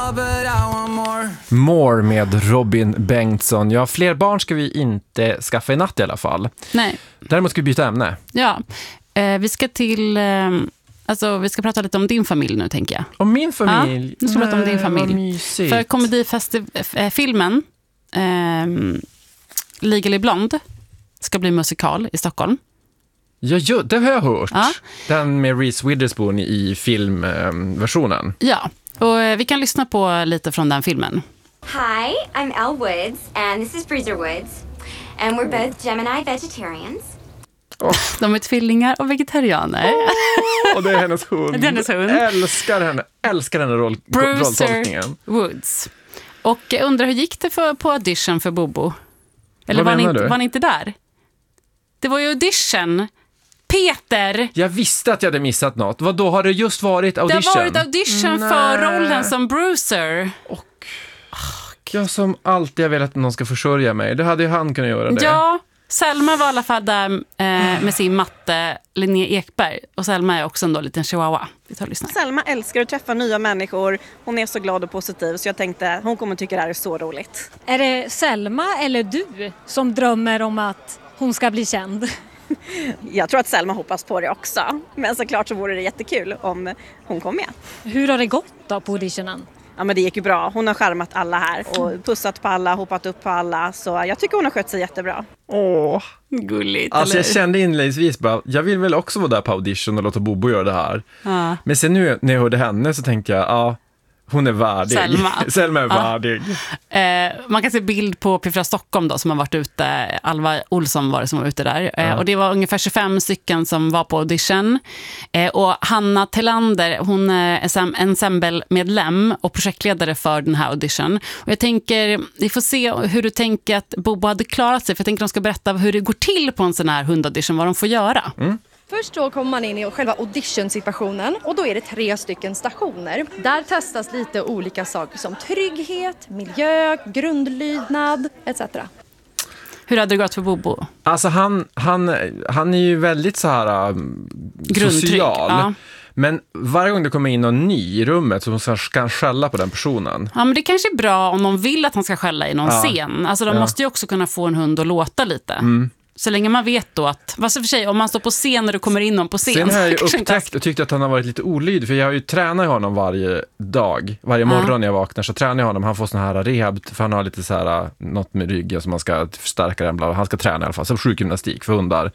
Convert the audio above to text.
More med Robin Bengtsson. Ja, fler barn ska vi inte skaffa i natt i alla fall. Nej. Däremot ska vi byta ämne. Ja, vi ska till... vi ska prata lite om din familj nu, tänker jag. Om min familj? Ja, nu ska vi prata om din familj. För komedifilmen Legally Blonde ska bli musikal i Stockholm. Ja, det har jag hört. Ja. Den med Reese Witherspoon i filmversionen. Ja, och vi kan lyssna på lite från den filmen. Hi, I'm Elle Woods, and this is Bruiser Woods. And we're both Gemini vegetarians. De är tvillingar och vegetarianer. Och det är hennes hund. Det är hennes hund. Älskar henne rolltolkningen. Woods. Och jag undrar, hur gick det på audition för Bobo? Eller var ni inte där? Det var ju audition. Peter! Jag visste att jag hade missat något. Då har det just varit audition? Det har varit audition för rollen som Bruiser. Och jag som alltid har velat att någon ska försörja mig. Det hade ju han kunnat göra det. Ja, Selma var i alla fall där med sin matte Linnea Ekberg. Och Selma är också en liten chihuahua. Vi tar och lyssnar. Selma älskar att träffa nya människor. Hon är så glad och positiv, så jag tänkte hon kommer tycka det här är så roligt. Är det Selma eller du som drömmer om att hon ska bli känd? Jag tror att Selma hoppas på det också. Men såklart så vore det jättekul om hon kom med. Hur har det gått då på auditionen? Ja, men det gick ju bra. Hon har skärmat alla här och pussat på alla, hoppat upp på alla. Så jag tycker hon har skött sig jättebra. Åh, gulligt. Alltså jag kände inledningsvis bara, jag vill väl också vara där på audition och låta Bobo göra det här. Ja. Men sen nu när jag hörde henne så tänkte jag, ja, hon är värdig. Selma är värdig. Man kan se bild på P4 Stockholm då, som har varit ute. Alva Olsson var det som var ute där. Och det var ungefär 25 stycken som var på audition. Och Hanna Tellander, hon är en ensemble-medlem och projektledare för den här audition. Och jag tänker, vi får se hur du tänker att Bobo hade klarat sig. För jag tänker att de ska berätta hur det går till på en sån här hundaudition, vad de får göra. Först då kommer man in i själva audition-situationen och då är det 3 stycken stationer. Där testas lite olika saker som trygghet, miljö, grundlydnad etc. Hur hade det gått för Bobo? Alltså han är ju väldigt så här social. Ja. Men varje gång det kommer in någon ny i rummet så ska han skälla på den personen. Ja, men det kanske är bra om de vill att han ska skälla i någon scen. Alltså de måste ju också kunna få en hund att låta lite. Så länge man vet då att, vad för sig, om man står på scen när du kommer in någon på scen. Sen har jag ju upptäckt och tyckt att han har varit lite olydig. För jag har ju tränat honom varje morgon när jag vaknar så tränar jag honom. Han får sån här rehab, för han har lite så här, något med ryggen som man ska förstärka den. Han ska träna i alla fall, så sjukgymnastik för hundar.